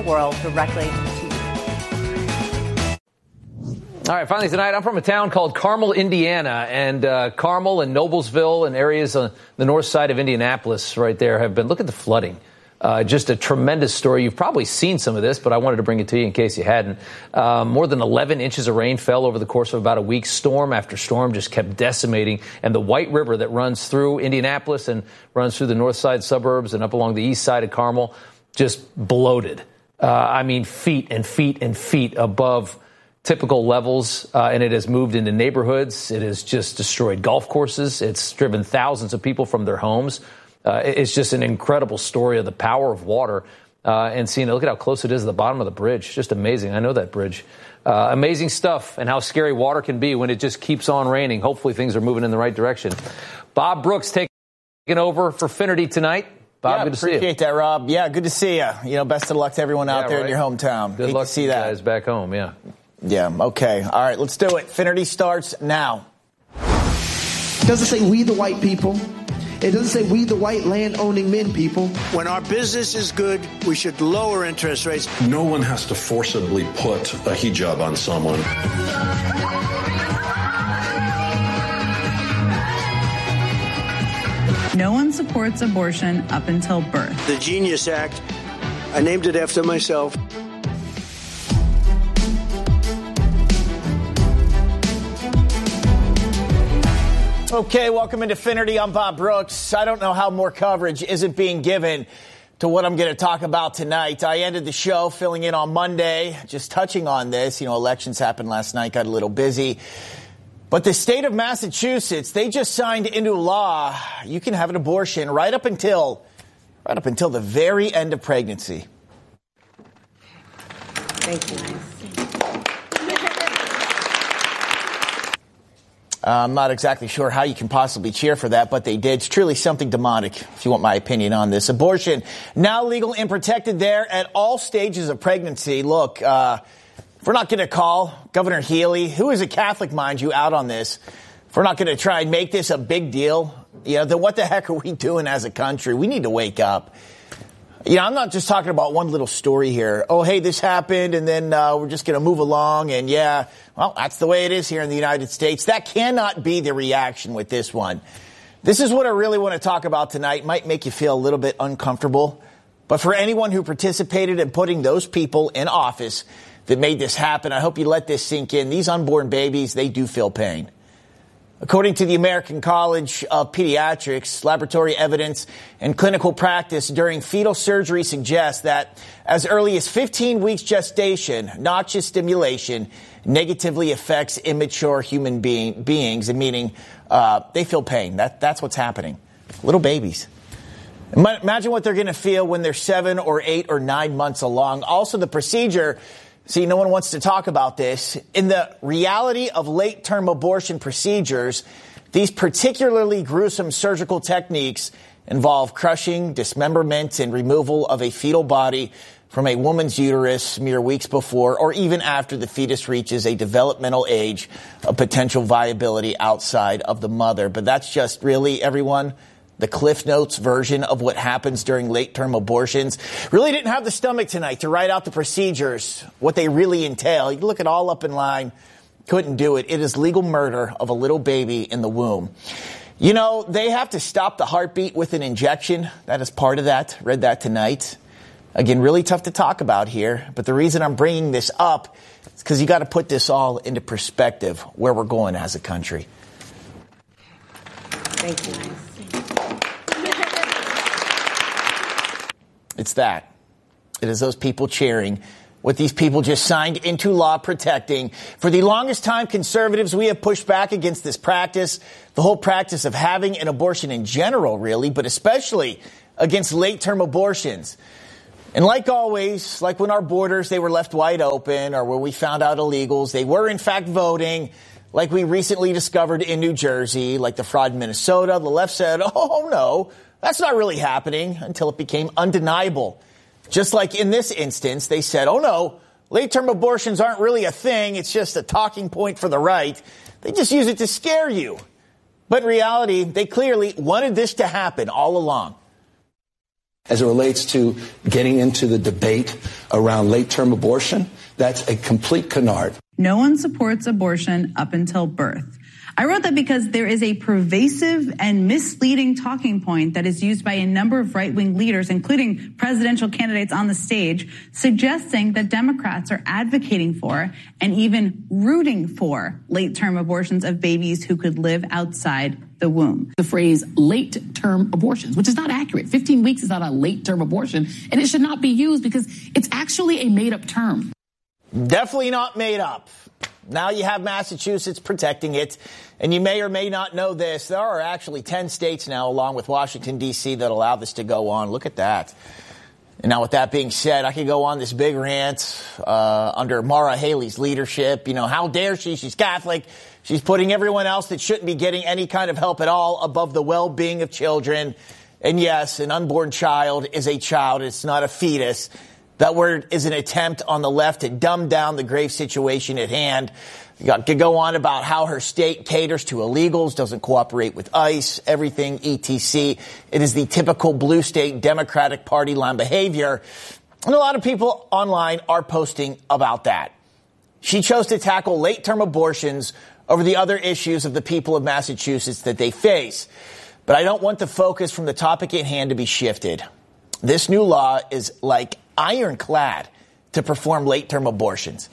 world directly to you. All right, finally tonight, I'm from a town called Carmel, Indiana, and Carmel and Noblesville and areas on the north side of Indianapolis right there have been, look at the flooding. Just a tremendous story. You've probably seen some of this, but I wanted to bring it to you in case you hadn't. More than 11 inches of rain fell over the course of about a week. Storm after storm just kept decimating. And the White River that runs through Indianapolis and runs through the north side suburbs and up along the east side of Carmel just bloated. I mean, feet and feet and feet above typical levels, and it has moved into neighborhoods. It has just destroyed golf courses. It's driven thousands of people from their homes. It's just an incredible story of the power of water and seeing, look at how close it is to the bottom of the bridge. Just amazing. I know that bridge. Amazing stuff and how scary water can be when it just keeps on raining. Hopefully things are moving in the right direction. Bob Brooks taking over for Finnerty tonight. Bob, good to see you. Appreciate that, Rob. Yeah, good to see you. You know, best of luck to everyone out there in your hometown. Good luck to see that. Guys back home, yeah. Yeah, okay. All right, let's do it. Finnerty starts now. It doesn't say we the white people. It doesn't say we the white land-owning men people. When our business is good, we should lower interest rates. No one has to forcibly put a hijab on someone. No one supports abortion up until birth. The Genius Act, I named it after myself. Okay, welcome into Finnerty. I'm Bob Brooks. I don't know how more coverage isn't being given to what I'm going to talk about tonight. I ended the show filling in on Monday, just touching on this. You know, elections happened last night, got a little busy. But the state of Massachusetts, they just signed into law you can have an abortion right up until the very end of pregnancy. Thank you. I'm not exactly sure how you can possibly cheer for that, but they did. It's truly something demonic, if you want my opinion on this. Abortion, now legal and protected there at all stages of pregnancy. Look, if we're not going to call Governor Healy, who is a Catholic, mind you, out on this, if we're not going to try and make this a big deal, then what the heck are we doing as a country? We need to wake up. I'm not just talking about one little story here. Oh, hey, this happened, and then we're just going to move along, and well, that's the way it is here in the United States. That cannot be the reaction with this one. This is what I really want to talk about tonight. Might make you feel a little bit uncomfortable, but for anyone who participated in putting those people in office that made this happen, I hope you let this sink in. These unborn babies, they do feel pain. According to the American College of Pediatrics, laboratory evidence and clinical practice during fetal surgery suggests that as early as 15 weeks gestation, noxious stimulation negatively affects immature human beings, and meaning they feel pain. That's what's happening. Little babies. Imagine what they're going to feel when they're 7 or 8 or 9 months along. Also, the procedure. See, no one wants to talk about this. In the reality of late-term abortion procedures, these particularly gruesome surgical techniques involve crushing, dismemberment, and removal of a fetal body from a woman's uterus mere weeks before or even after the fetus reaches a developmental age of potential viability outside of the mother. But that's just really, everyone, the Cliff Notes version of what happens during late-term abortions. Really didn't have the stomach tonight to write out the procedures, what they really entail. You look it all up in line. Couldn't do it. It is legal murder of a little baby in the womb. They have to stop the heartbeat with an injection. That is part of that. Read that tonight. Again, really tough to talk about here. But the reason I'm bringing this up is because you got to put this all into perspective, where we're going as a country. Thank you. It's that. It is those people cheering what these people just signed into law protecting. For the longest time, conservatives, we have pushed back against this practice, the whole practice of having an abortion in general, really, but especially against late-term abortions. And like always, like when our borders, they were left wide open, or when we found out illegals, they were in fact voting, like we recently discovered in New Jersey, like the fraud in Minnesota, the left said, oh no, that's not really happening, until it became undeniable. Just like in this instance, they said, oh no, late-term abortions aren't really a thing. It's just a talking point for the right. They just use it to scare you. But in reality, they clearly wanted this to happen all along. As it relates to getting into the debate around late-term abortion, that's a complete canard. No one supports abortion up until birth. I wrote that because there is a pervasive and misleading talking point that is used by a number of right-wing leaders, including presidential candidates on the stage, suggesting that Democrats are advocating for and even rooting for late-term abortions of babies who could live outside the womb. The phrase late-term abortions, which is not accurate. 15 weeks is not a late-term abortion, and it should not be used because it's actually a made-up term. Definitely not made up. Now you have Massachusetts protecting it. And you may or may not know this. There are actually 10 states now, along with Washington, D.C., that allow this to go on. Look at that. And now with that being said, I could go on this big rant under Maura Haley's leadership. You know, how dare she? She's Catholic. She's putting everyone else that shouldn't be getting any kind of help at all above the well-being of children. And yes, an unborn child is a child. It's not a fetus. That word is an attempt on the left to dumb down the grave situation at hand. You could go on about how her state caters to illegals, doesn't cooperate with ICE, everything, etc. It is the typical blue state Democratic Party line behavior. And a lot of people online are posting about that. She chose to tackle late-term abortions over the other issues of the people of Massachusetts that they face. But I don't want the focus from the topic at hand to be shifted. This new law is like ironclad to perform late-term abortions.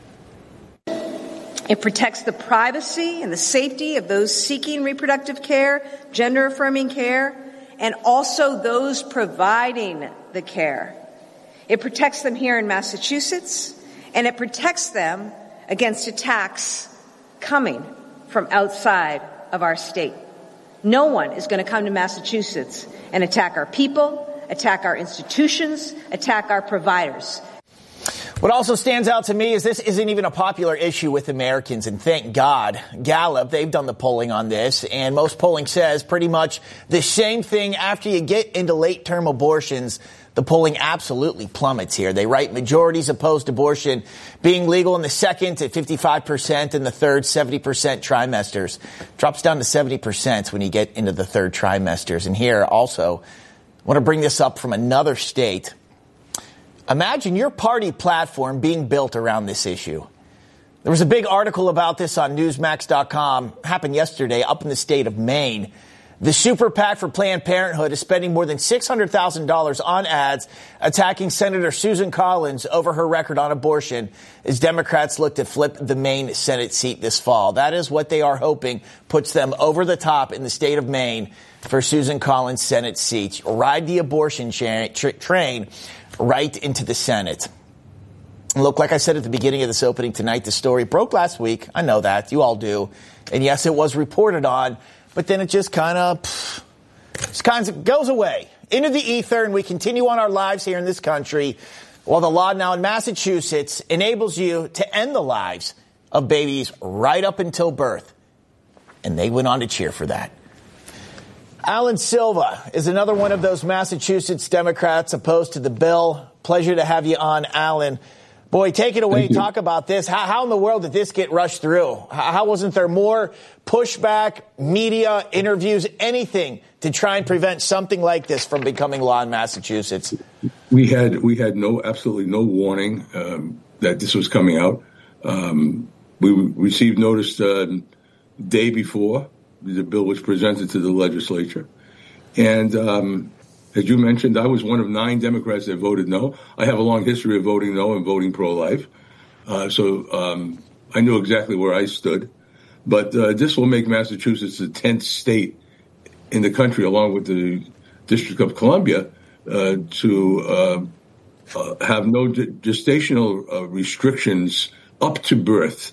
It protects the privacy and the safety of those seeking reproductive care, gender-affirming care, and also those providing the care. It protects them here in Massachusetts, and it protects them against attacks coming from outside of our state. No one is going to come to Massachusetts and attack our people, attack our institutions, attack our providers. What also stands out to me is this isn't even a popular issue with Americans, and thank God. Gallup, they've done the polling on this, and most polling says pretty much the same thing. After you get into late-term abortions, the polling absolutely plummets here. They write majorities opposed abortion being legal in the second at 55% and the third 70% trimesters. Drops down to 70% when you get into the third trimesters. And here also, I want to bring this up from another state. Imagine your party platform being built around this issue. There was a big article about this on Newsmax.com, happened yesterday up in the state of Maine. The Super PAC for Planned Parenthood is spending more than $600,000 on ads attacking Senator Susan Collins over her record on abortion as Democrats look to flip the Maine Senate seat this fall. That is what they are hoping puts them over the top in the state of Maine for Susan Collins' Senate seat. Ride the abortion train right into the Senate. Look, like I said at the beginning of this opening tonight, the story broke last week. I know that. You all do. And yes, it was reported on, but then it just kind of goes away into the ether, and we continue on our lives here in this country while the law now in Massachusetts enables you to end the lives of babies right up until birth. And they went on to cheer for that. Alan Silva is another one of those Massachusetts Democrats opposed to the bill. Pleasure to have you on, Alan. Boy, take it away. Talk about this. How in the world did this get rushed through? How wasn't there more pushback, media, interviews, anything to try and prevent something like this from becoming law in Massachusetts? We had absolutely no warning that this was coming out. We received notice day before the bill was presented to the legislature. And as you mentioned, I was one of 9 Democrats that voted no. I have a long history of voting no and voting pro-life. So I knew exactly where I stood. But this will make Massachusetts the 10th state in the country, along with the District of Columbia, to have no gestational restrictions up to birth.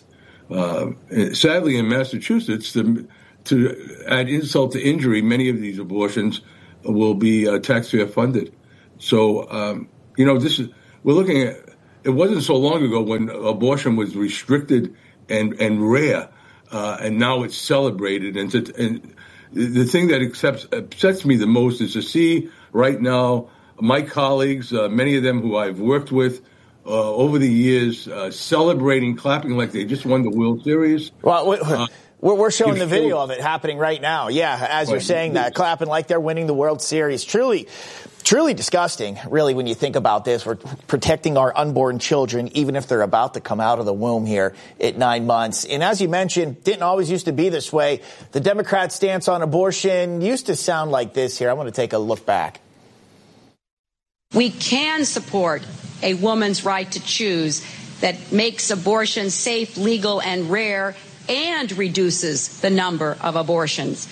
Sadly, in Massachusetts, to add insult to injury, many of these abortions will be taxpayer funded. So, we're looking at, it wasn't so long ago when abortion was restricted and rare, and now it's celebrated. And the thing that upsets me the most is to see right now my colleagues, many of them who I've worked with over the years, celebrating, clapping like they just won the World Series. Well, we're showing the video of it happening right now. Yeah, as you're saying that, clapping like they're winning the World Series. Truly Truly disgusting, really, when you think about this. We're protecting our unborn children, even if they're about to come out of the womb here at 9 months. And as you mentioned, didn't always used to be this way. The Democrat stance on abortion used to sound like this here. I want to take a look back. We can support a woman's right to choose that makes abortion safe, legal, and rare, and reduces the number of abortions.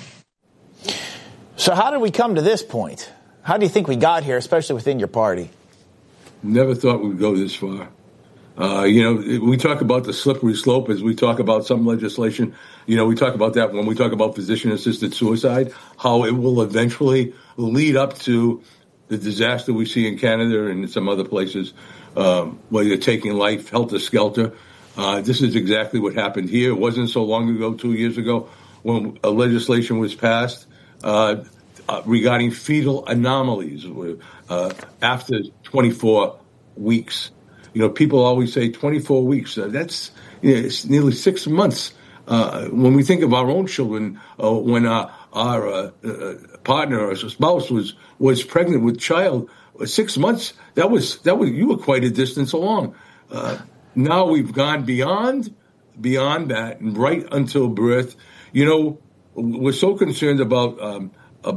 So how did we come to this point? How do you think we got here, especially within your party? Never thought we'd go this far. We talk about the slippery slope as we talk about some legislation. We talk about that when we talk about physician-assisted suicide, how it will eventually lead up to the disaster we see in Canada and some other places where you're taking life helter-skelter. This is exactly what happened here. It wasn't so long ago, 2 years ago, when a legislation was passed regarding fetal anomalies after 24 weeks. People always say 24 weeks. That's it's nearly 6 months. When we think of our own children, when our partner or spouse was pregnant with child, 6 months, that was you were quite a distance along. Now we've gone beyond that and right until birth. We're so concerned about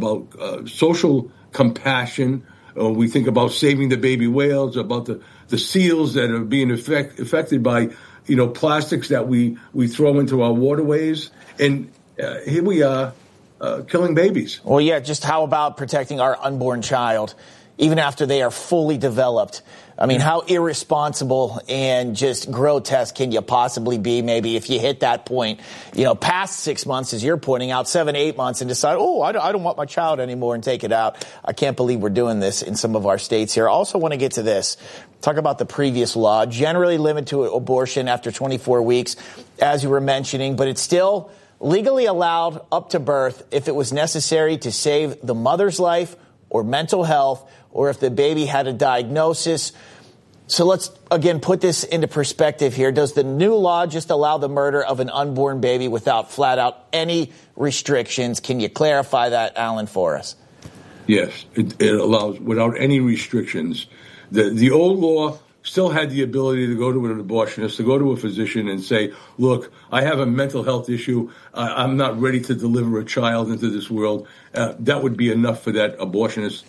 social compassion. We think about saving the baby whales, about the seals that are being affected by, plastics that we throw into our waterways. And here we are killing babies. Well, yeah, just how about protecting our unborn child, even after they are fully developed? I mean, how irresponsible and just grotesque can you possibly be? Maybe if you hit that point, past 6 months, as you're pointing out, 7, 8 months, and decide, I don't want my child anymore and take it out. I can't believe we're doing this in some of our states here. I also want to get to this. Talk about the previous law, generally limited to abortion after 24 weeks, as you were mentioning, but it's still legally allowed up to birth if it was necessary to save the mother's life or mental health, or if the baby had a diagnosis. So let's, again, put this into perspective here. Does the new law just allow the murder of an unborn baby without flat out any restrictions? Can you clarify that, Alan, for us? Yes, it allows without any restrictions. The old law still had the ability to go to an abortionist, to go to a physician and say, look, I have a mental health issue. I'm not ready to deliver a child into this world. That would be enough for that abortionist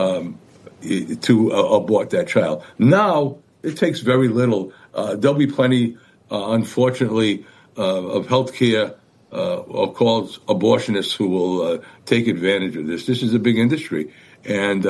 to abort that child. Now, it takes very little. There'll be plenty, unfortunately, of healthcare or called abortionists who will take advantage of this. This is a big industry. And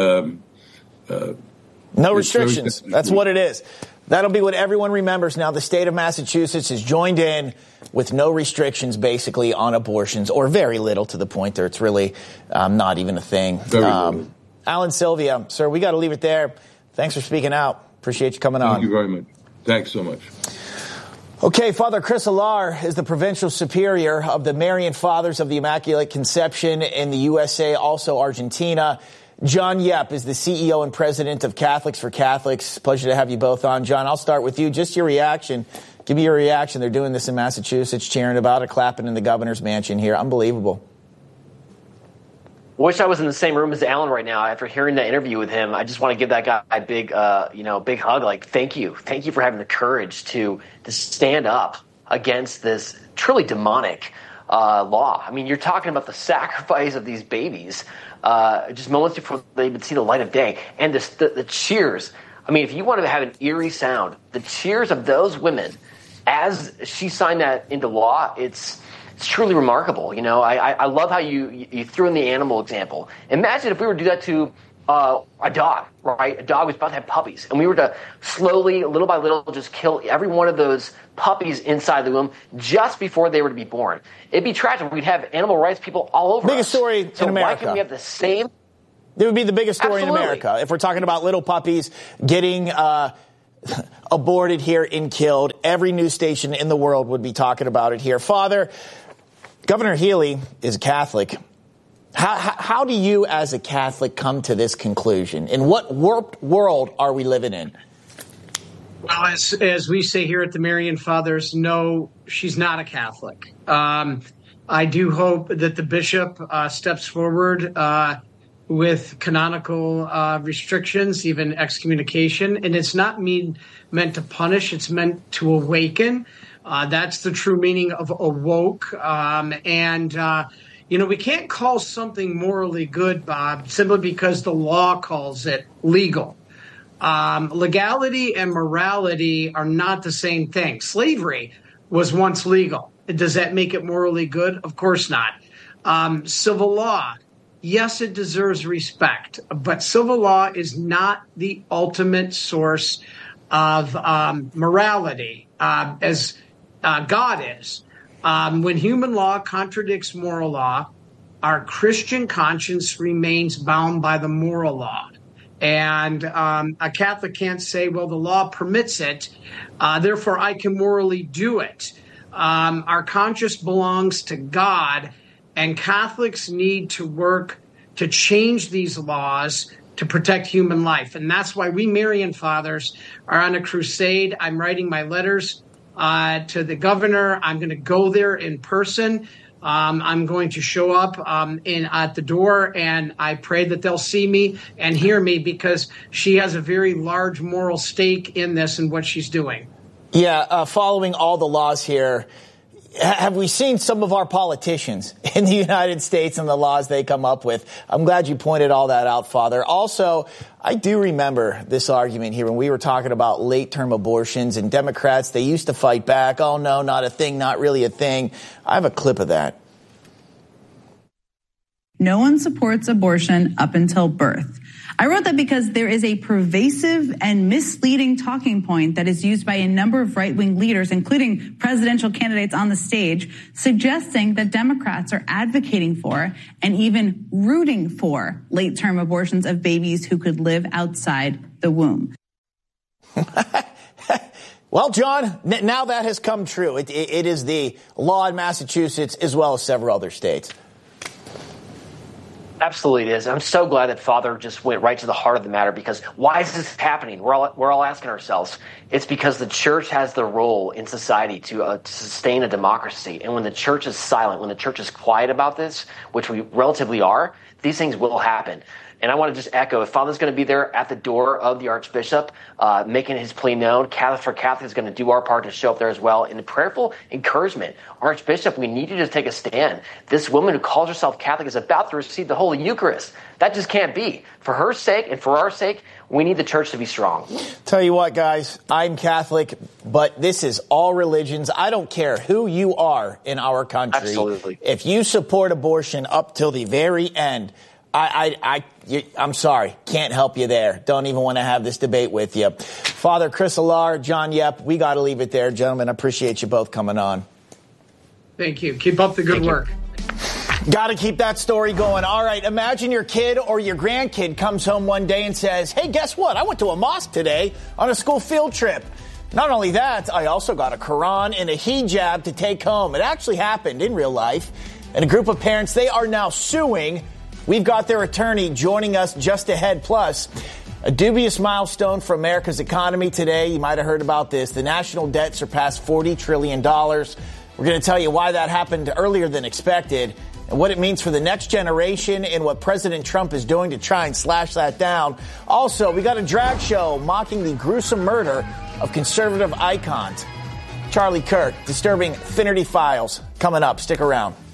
no restrictions. That's what it is. That'll be what everyone remembers now. The state of Massachusetts has joined in with no restrictions, basically, on abortions, or very little, to the point that it's really not even a thing. Very little. Alan Sylvia, sir, we got to leave it there. Thanks for speaking out. Appreciate you coming on. Thank you very much. Thanks so much. Okay, Father Chris Alar is the provincial superior of the Marian Fathers of the Immaculate Conception in the USA, also Argentina. John Yep is the CEO and president of Catholics for Catholics. Pleasure to have you both on. John, I'll start with you. Just your reaction. Give me your reaction. They're doing this in Massachusetts, cheering about it, clapping in the governor's mansion here. Unbelievable. Wish I was in the same room as Alan right now. After hearing that interview with him, I just want to give that guy a big hug. Like, thank you for having the courage to stand up against this truly demonic law. I mean, you're talking about the sacrifice of these babies just moments before they would see the light of day, and the cheers. I mean, if you want to have an eerie sound, the cheers of those women as she signed that into law, it's truly remarkable. I love how you threw in the animal example. Imagine if we were to do that to a dog, right? A dog was about to have puppies, and we were to slowly, little by little, just kill every one of those puppies inside the womb just before they were to be born. It'd be tragic. We'd have animal rights people all over biggest us. Story so in America. Why can't we have the same? It would be the biggest story Absolutely. in America if we're talking about little puppies getting aborted here and killed. Every news station in the world would be talking about it here. Father, Governor Healey is a Catholic. How do you, as a Catholic, come to this conclusion? In what warped world are we living in? Well, as we say here at the Marian Fathers, no, she's not a Catholic. I do hope that the bishop steps forward with canonical restrictions, even excommunication. And it's not meant to punish. It's meant to awaken. That's the true meaning of awoke. We can't call something morally good, Bob, simply because the law calls it legal. Legality and morality are not the same thing. Slavery was once legal. Does that make it morally good? Of course not. Civil law, yes, it deserves respect, but civil law is not the ultimate source of morality, as God is. When human law contradicts moral law, our Christian conscience remains bound by the moral law. And a Catholic can't say, well, the law permits it, therefore I can morally do it. Our conscience belongs to God, and Catholics need to work to change these laws to protect human life. And that's why we Marian Fathers are on a crusade. I'm writing my letters to the governor. I'm going to go there in person. I'm going to show up at the door, and I pray that they'll see me and hear me, because she has a very large moral stake in this and what she's doing. Yeah, following all the laws here, have we seen some of our politicians in the United States and the laws they come up with? I'm glad you pointed all that out, Father. Also, I do remember this argument here when we were talking about late-term abortions, and Democrats, they used to fight back. Oh, no, not a thing, not really a thing. I have a clip of that. No one supports abortion up until birth. I wrote that because there is a pervasive and misleading talking point that is used by a number of right-wing leaders, including presidential candidates on the stage, suggesting that Democrats are advocating for and even rooting for late-term abortions of babies who could live outside the womb. Well, John, now that has come true. It is the law in Massachusetts as well as several other states. Absolutely it is. I'm so glad that Father just went right to the heart of the matter, because why is this happening? We're all asking ourselves. It's because the church has the role in society to sustain a democracy. And when the church is silent, when the church is quiet about this, which we relatively are, these things will happen. And I want to just echo, if Father's going to be there at the door of the Archbishop, making his plea known, Catholic for Catholic is going to do our part to show up there as well. In prayerful encouragement, Archbishop, we need you to take a stand. This woman who calls herself Catholic is about to receive the Holy Eucharist. That just can't be. For her sake and for our sake, we need the church to be strong. Tell you what, guys, I'm Catholic, but this is all religions. I don't care who you are in our country. Absolutely. If you support abortion up till the very end, I'm sorry, can't help you there. Don't even want to have this debate with you. Father Chris Alar, John Yep, we got to leave it there, gentlemen. I appreciate you both coming on. Thank you. Keep up the good work. Got to keep that story going. All right, imagine your kid or your grandkid comes home one day and says, hey, guess what? I went to a mosque today on a school field trip. Not only that, I also got a Quran and a hijab to take home. It actually happened in real life. And a group of parents, they are now suing. We've got their attorney joining us just ahead. Plus, a dubious milestone for America's economy today. You might have heard about this. The national debt surpassed $40 trillion. We're going to tell you why that happened earlier than expected and what it means for the next generation and what President Trump is doing to try and slash that down. Also, we got a drag show mocking the gruesome murder of conservative icons. Charlie Kirk, disturbing Finnerty Files, coming up. Stick around.